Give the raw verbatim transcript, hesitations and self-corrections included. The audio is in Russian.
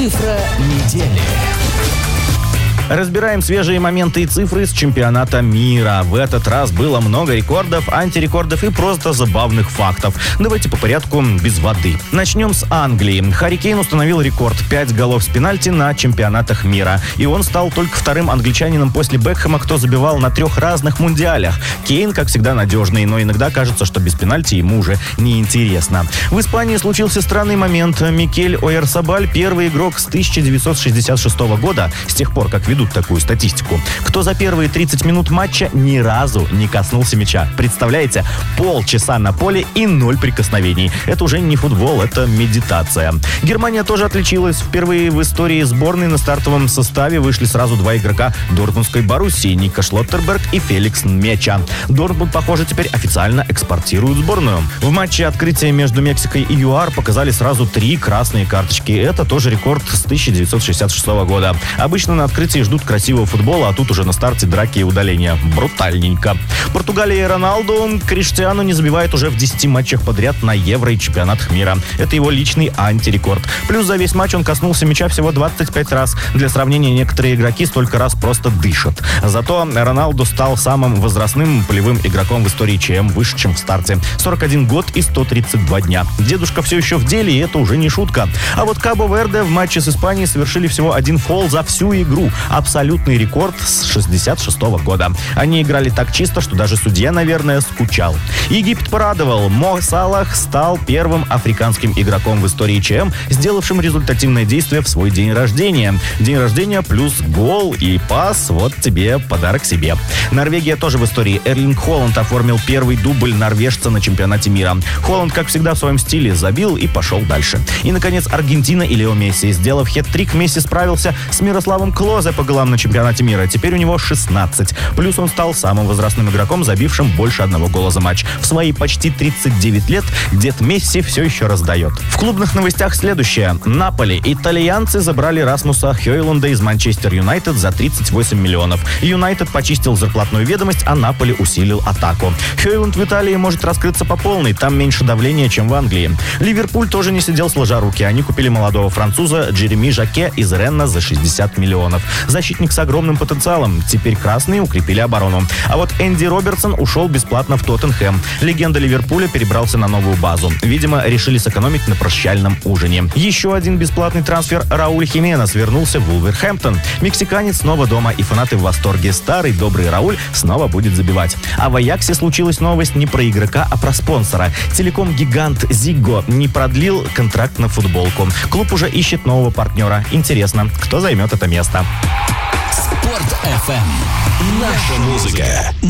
Цифра недели. Разбираем свежие моменты и цифры с чемпионата мира. В этот раз было много рекордов, антирекордов и просто забавных фактов. Давайте по порядку без воды. Начнем с Англии. Харри Кейн установил рекорд – пять голов с пенальти на чемпионатах мира. И он стал только вторым англичанином после Бекхэма, кто забивал на трех разных мундиалях. Кейн, как всегда, надежный, но иногда кажется, что без пенальти ему уже неинтересно. В Испании случился странный момент. Микель Ойярсабаль – первый игрок с тысяча девятьсот шестьдесят шестого года, с тех пор, как ведут такую статистику, кто за первые тридцать минут матча ни разу не коснулся мяча. Представляете? Полчаса на поле и ноль прикосновений. Это уже не футбол, это медитация. Германия тоже отличилась. Впервые в истории сборной на стартовом составе вышли сразу два игрока дортмундской Боруссии: Ника Шлоттерберг и Феликс Нмеча. Дортмунд, похоже, теперь официально экспортирует сборную. В матче открытия между Мексикой и ЮАР показали сразу три красные карточки. Это тоже рекорд с тысяча девятьсот шестьдесят шестого года. Обычно на открытии ждут красивого футбола, а тут уже на старте драки и удаления. Брутальненько. Португалия и Роналду. Криштиану не забивает уже в десяти матчах подряд на Евро и чемпионатах мира. Это его личный антирекорд. Плюс за весь матч он коснулся мяча всего двадцать пять раз. Для сравнения, некоторые игроки столько раз просто дышат. Зато Роналду стал самым возрастным полевым игроком в истории ЧМ, выше, чем в старте. сорок один год и сто тридцать два дня. Дедушка все еще в деле, и это уже не шутка. А вот Кабо-Верде в матче с Испанией совершили всего один фол за всю игру. Абсолютный рекорд с шестьдесят шестого года. Они играли так чисто, что даже судья, наверное, скучал. Египет порадовал. Мо Салах стал первым африканским игроком в истории ЧМ, сделавшим результативное действие в свой день рождения. День рождения плюс гол и пас. Вот тебе подарок себе. Норвегия тоже в истории. Эрлинг Холланд оформил первый дубль норвежца на чемпионате мира. Холланд, как всегда, в своем стиле забил и пошел дальше. И, наконец, Аргентина и Лео Месси. Сделав хет-трик, Месси справился с Мирославом Клозе по голам на чемпионате мира. Теперь у него шестнадцать. Плюс он стал самым возрастным игроком, забившим больше одного гола за матч. В свои почти тридцать девять лет дед Месси все еще раздает. В клубных новостях следующее. Наполи. Итальянцы забрали Расмуса Хёйлунда из Манчестер Юнайтед за тридцать восемь миллионов. Юнайтед почистил зарплатную ведомость, а Наполи усилил атаку. Хёйлунд в Италии может раскрыться по полной. Там меньше давления, чем в Англии. Ливерпуль тоже не сидел сложа руки. Они купили молодого француза Джереми Жаке из Ренна за шестьдесят миллионов. Защитник с огромным потенциалом. Теперь красные укрепили оборону. А вот Энди Робертсон ушел бесплатно в Тоттенхэм. Легенда Ливерпуля перебрался на новую базу. Видимо, решили сэкономить на прощальном ужине. Еще один бесплатный трансфер. Рауль Хименес вернулся в Вулверхэмптон. Мексиканец снова дома, и фанаты в восторге. Старый добрый Рауль снова будет забивать. А в Аяксе случилась новость не про игрока, а про спонсора. Телеком-гигант Зигго не продлил контракт на футболку. Клуб уже ищет нового партнера. Интересно, кто займет это место? Спорт эф эм. Наша музыка.